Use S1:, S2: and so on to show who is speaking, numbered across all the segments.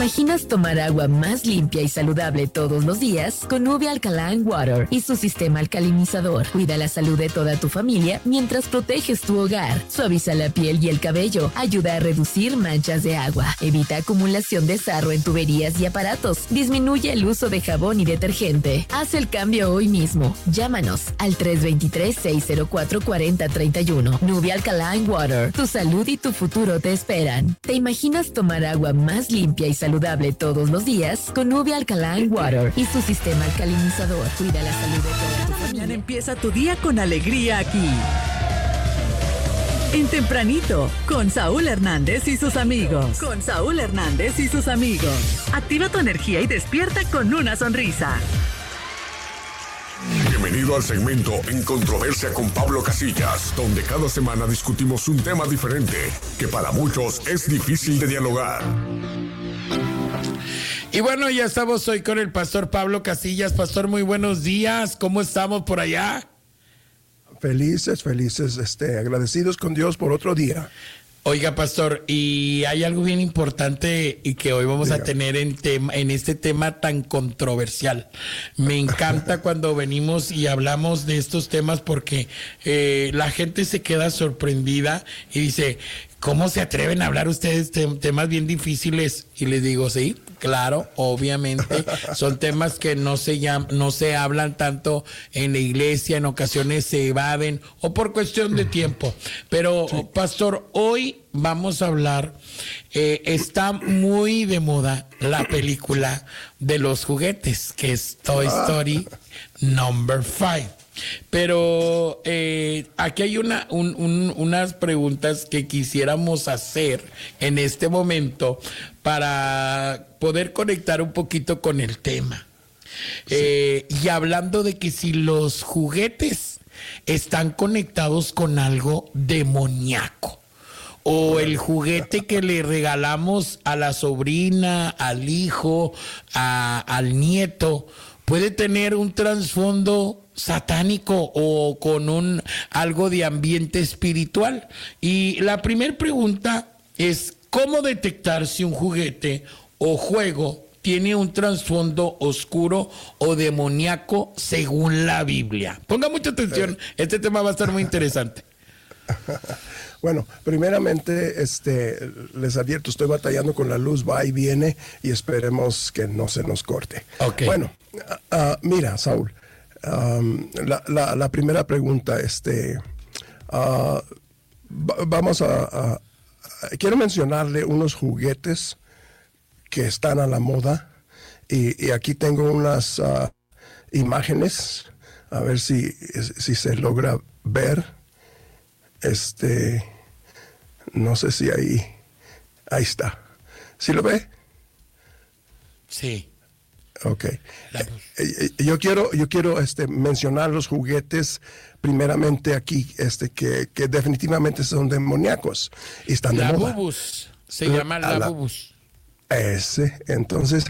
S1: imaginas tomar agua más limpia y saludable todos los días? Con Nubia Alkaline Water y su sistema alcalinizador. Cuida la salud de toda tu familia mientras proteges tu hogar. Suaviza la piel y el cabello. Ayuda a reducir manchas de agua. Evita acumulación de sarro en tuberías y aparatos. Disminuye el uso de jabón y detergente. Haz el cambio hoy mismo. Llámanos al 323-604-4031. Nubia Alkaline Water. Tu salud y tu futuro te esperan. ¿Te imaginas tomar agua más limpia y saludable todos los días? Con Nubia Alkaline Water y su sistema alcalinizador. Cuida la salud de toda tu familia.
S2: Mañana empieza tu día con alegría aquí. En Tempranito, con Saúl Hernández y sus amigos. Activa tu energía y despierta con una sonrisa.
S3: Bienvenido al segmento En Controversia con Pablo Casillas, donde cada semana discutimos un tema diferente que para muchos es difícil de dialogar.
S4: Y bueno, ya estamos hoy con el pastor Pablo Casillas. Pastor, muy buenos días. ¿Cómo estamos por allá?
S5: Felices, agradecidos con Dios por otro día.
S4: Oiga, pastor, y hay algo bien importante y que hoy vamos a tener en este tema tan controversial. Me encanta cuando venimos y hablamos de estos temas porque la gente se queda sorprendida y dice, ¿cómo se atreven a hablar ustedes temas bien difíciles? Y les digo, sí, claro, obviamente, son temas que no se hablan tanto en la iglesia, en ocasiones se evaden o por cuestión de tiempo. Pero, sí. Pastor, hoy vamos a hablar, está muy de moda la película de los juguetes, que es Toy Story Number 5. Pero aquí hay unas preguntas que quisiéramos hacer en este momento para poder conectar un poquito con el tema. Sí. Y hablando de que si los juguetes están conectados con algo demoníaco, o el juguete que le regalamos a la sobrina, al hijo, al nieto, puede tener un trasfondo satánico o con algo de ambiente espiritual. Y la primera pregunta es, ¿cómo detectar si un juguete o juego tiene un trasfondo oscuro o demoníaco según la Biblia? Ponga mucha atención, este tema va a estar muy interesante.
S5: Bueno, primeramente, les advierto, estoy batallando con la luz, va y viene, y esperemos que no se nos corte.
S4: Okay.
S5: Bueno, mira, Saúl, la primera pregunta, quiero mencionarle unos juguetes que están a la moda, y aquí tengo unas imágenes, a ver si se logra ver. No sé si ahí está. ¿Sí lo ve?
S4: Sí.
S5: Ok. Yo quiero mencionar los juguetes primeramente aquí, que definitivamente son demoníacos y están de moda.
S4: Bubus. Se llama la Bubus.
S5: Entonces,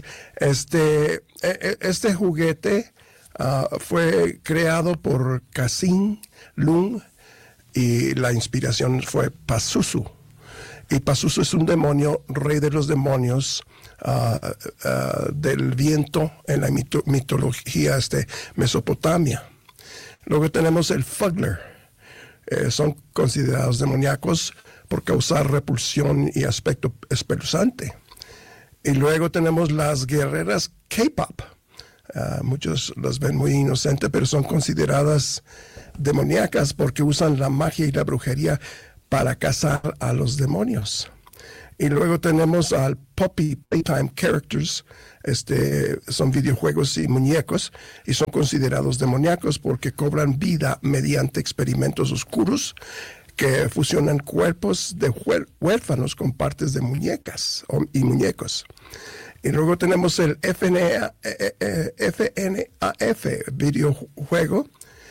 S5: este juguete fue creado por Cassim Lung y la inspiración fue Pazuzu. Y Pazuzu es un demonio, rey de los demonios, del viento en la mitología Mesopotamia. Luego tenemos el Fuggler. Son considerados demoníacos por causar repulsión y aspecto espeluznante. Y luego tenemos las guerreras K-pop. Muchos las ven muy inocentes, pero son consideradas demoníacas porque usan la magia y la brujería para cazar a los demonios. Y luego tenemos al Poppy Playtime Characters. Son videojuegos y muñecos y son considerados demoníacos porque cobran vida mediante experimentos oscuros que fusionan cuerpos de huérfanos con partes de muñecas y muñecos. Y luego tenemos el FNAF, videojuego.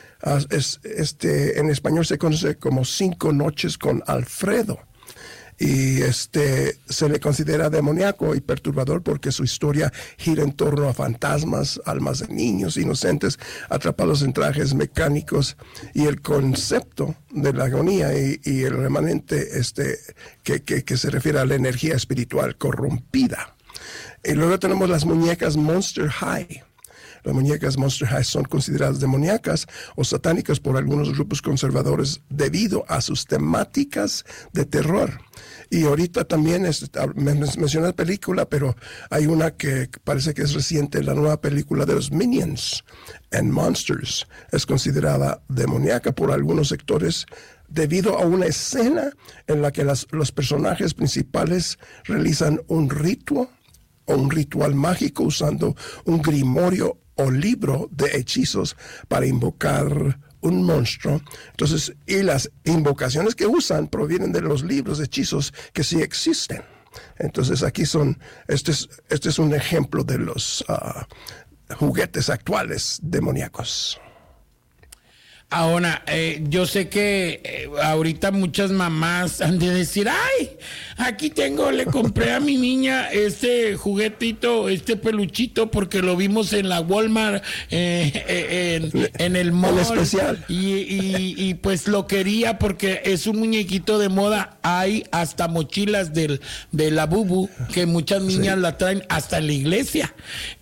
S5: En español se conoce como 5 noches con Alfredo. Y se le considera demoníaco y perturbador porque su historia gira en torno a fantasmas, almas de niños inocentes atrapados en trajes mecánicos, y el concepto de la agonía y el remanente que se refiere a la energía espiritual corrompida. Y luego tenemos las muñecas Monster High. Las muñecas Monster High son consideradas demoníacas o satánicas por algunos grupos conservadores debido a sus temáticas de terror. Y ahorita también mencioné la película, pero hay una que parece que es reciente, la nueva película de los Minions and Monsters. Es considerada demoníaca por algunos sectores debido a una escena en la que los personajes principales realizan un ritual mágico usando un grimorio o libro de hechizos para invocar un monstruo. Entonces, y las invocaciones que usan provienen de los libros de hechizos que sí existen. Entonces, aquí este es un ejemplo de los juguetes actuales demoníacos.
S4: Ahora, yo sé que ahorita muchas mamás han de decir, ay, aquí le compré a mi niña este juguetito, este peluchito, porque lo vimos en la Walmart, en el mall.
S5: Especial.
S4: Y pues lo quería porque es un muñequito de moda. Hay hasta mochilas de la Bubu, que muchas niñas la traen hasta en la iglesia.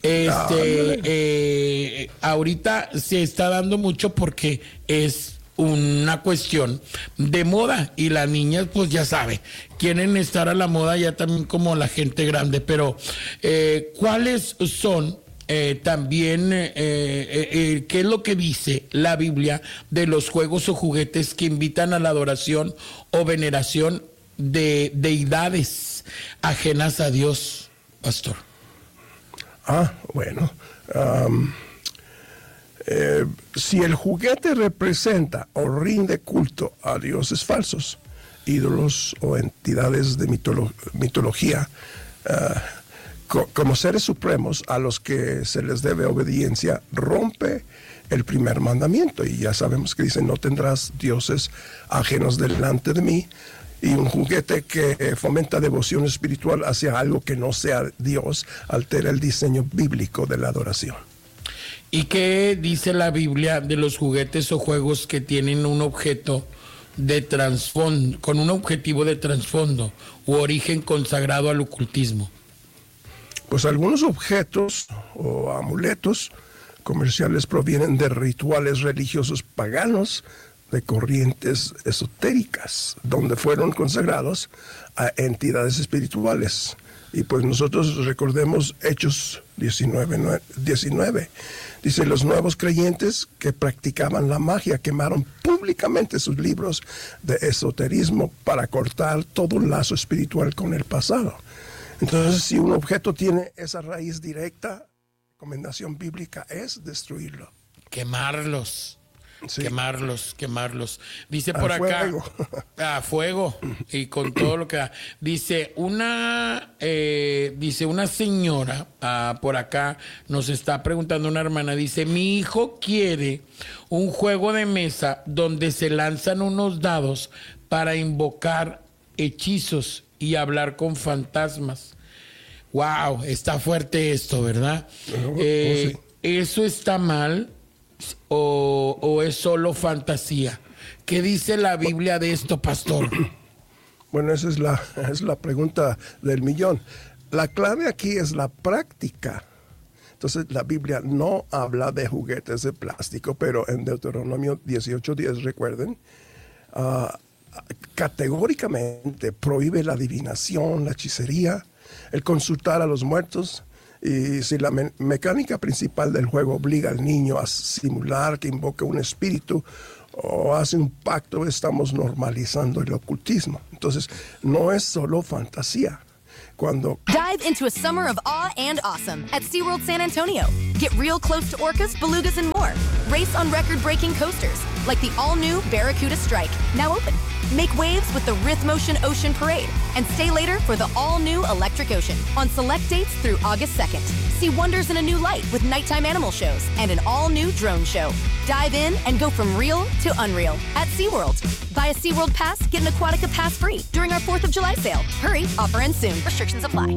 S4: Ahorita se está dando mucho porque es una cuestión de moda y las niñas pues ya sabe, quieren estar a la moda ya también como la gente grande, pero ¿cuáles son también qué es lo que dice la Biblia de los juegos o juguetes que invitan a la adoración o veneración de deidades ajenas a Dios, pastor?
S5: Bueno, si el juguete representa o rinde culto a dioses falsos, ídolos o entidades de mitología, como seres supremos a los que se les debe obediencia, rompe el primer mandamiento. Y ya sabemos que dice, no tendrás dioses ajenos delante de mí. Y un juguete que fomenta devoción espiritual hacia algo que no sea Dios altera el diseño bíblico de la adoración.
S4: ¿Y qué dice la Biblia de los juguetes o juegos que tienen un objeto de trasfondo, con un objetivo de trasfondo u origen consagrado al ocultismo?
S5: Pues algunos objetos o amuletos comerciales provienen de rituales religiosos paganos, de corrientes esotéricas, donde fueron consagrados a entidades espirituales. Y pues nosotros recordemos Hechos 19. Dice, los nuevos creyentes que practicaban la magia quemaron públicamente sus libros de esoterismo para cortar todo lazo espiritual con el pasado. Entonces, si un objeto tiene esa raíz directa, la recomendación bíblica es destruirlo.
S4: Quemarlos. Sí. Quemarlos. Dice por
S5: acá,
S4: fuego. A fuego y con todo lo que da. Dice una señora por acá nos está preguntando una hermana, dice, mi hijo quiere un juego de mesa donde se lanzan unos dados para invocar hechizos y hablar con fantasmas. Wow, está fuerte esto, ¿verdad? Sí. ¿Eso está mal? ¿O es solo fantasía? ¿Qué dice la Biblia de esto, pastor?
S5: Bueno, esa es la pregunta del millón. La clave aquí es la práctica. Entonces, la Biblia no habla de juguetes de plástico, pero en Deuteronomio 18:10, recuerden, categóricamente prohíbe la adivinación, la hechicería, el consultar a los muertos. Y si la mecánica principal del juego obliga al niño a simular que invoca un espíritu o hace un pacto, estamos normalizando el ocultismo. Entonces, no es solo fantasía.
S6: Dive into a summer of awe and awesome at SeaWorld San Antonio. Get real close to orcas, belugas, and more. Race on record-breaking coasters, like the all-new Barracuda Strike, now open. Make waves with the Rhythmotion Ocean Parade, and stay later for the all-new Electric Ocean on select dates through August 2nd. See wonders in a new light with nighttime animal shows and an all-new drone show. Dive in and go from real to unreal at SeaWorld. Buy a SeaWorld Pass, get an Aquatica Pass free during our 4th of July sale. Hurry, offer ends soon. Restrictions apply.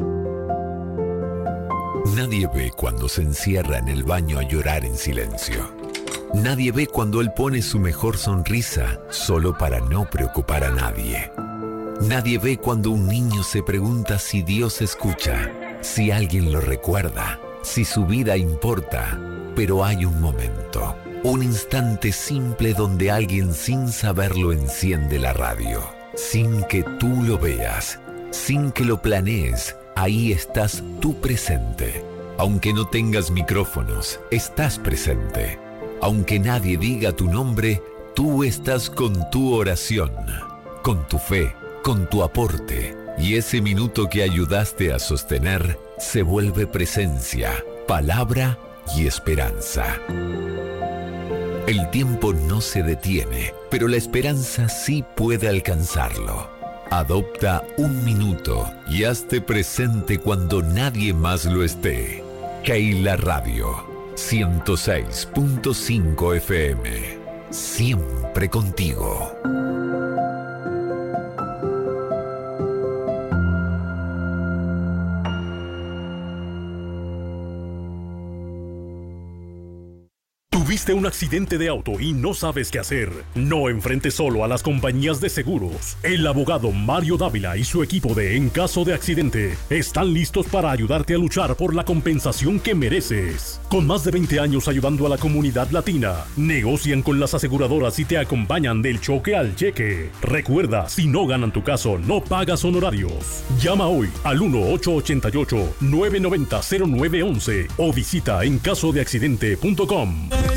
S7: Nadie ve cuando se encierra en el baño a llorar en silencio. Nadie ve cuando él pone su mejor sonrisa solo para no preocupar a nadie. Nadie ve cuando un niño se pregunta si Dios escucha, si alguien lo recuerda, si su vida importa. Pero hay un momento, un instante simple donde alguien sin saberlo enciende la radio. Sin que tú lo veas, sin que lo planees, ahí estás tú presente. Aunque no tengas micrófonos, estás presente. Aunque nadie diga tu nombre, tú estás con tu oración, con tu fe, con tu aporte. Y ese minuto que ayudaste a sostener se vuelve presencia, palabra y esperanza. El tiempo no se detiene, pero la esperanza sí puede alcanzarlo. Adopta un minuto y hazte presente cuando nadie más lo esté. Keila Radio, 106.5 FM. Siempre contigo.
S8: ¿Tuviste un accidente de auto y no sabes qué hacer? No enfrentes solo a las compañías de seguros. El abogado Mario Dávila y su equipo de En Caso de Accidente están listos para ayudarte a luchar por la compensación que mereces. Con más de 20 años ayudando a la comunidad latina, negocian con las aseguradoras y te acompañan del choque al cheque. Recuerda, si no ganan tu caso, no pagas honorarios. Llama hoy al 1-888-990-0911 o visita encasodeaccidente.com.